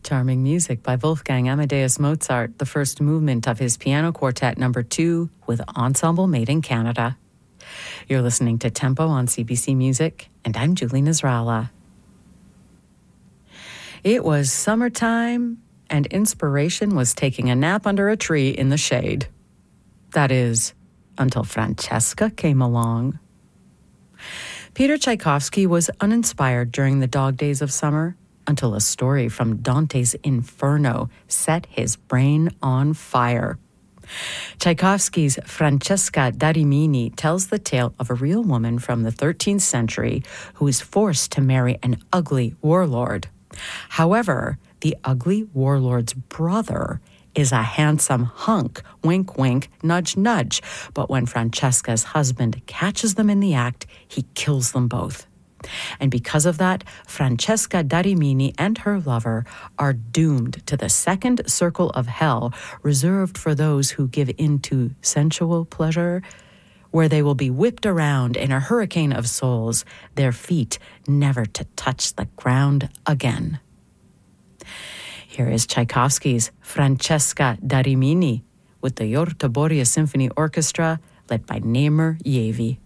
Charming music by Wolfgang Amadeus Mozart, the first movement of his Piano Quartet No. 2 with Ensemble Made in Canada. You're listening to Tempo on CBC Music, and I'm Julie Nasrallah. It was summertime, and inspiration was taking a nap under a tree in the shade. That is, until Francesca came along. Peter Tchaikovsky was uninspired during the dog days of summer until a story from Dante's Inferno set his brain on fire. Tchaikovsky's Francesca da Rimini tells the tale of a real woman from the 13th century who is forced to marry an ugly warlord. However, the ugly warlord's brother is a handsome hunk, wink, wink, nudge, nudge. But when Francesca's husband catches them in the act, he kills them both. And because of that, Francesca da Rimini and her lover are doomed to the second circle of hell, reserved for those who give in to sensual pleasure, where they will be whipped around in a hurricane of souls, their feet never to touch the ground again. Here is Tchaikovsky's Francesca da Rimini with the Yorta Boria Symphony Orchestra, led by Namer Yavi.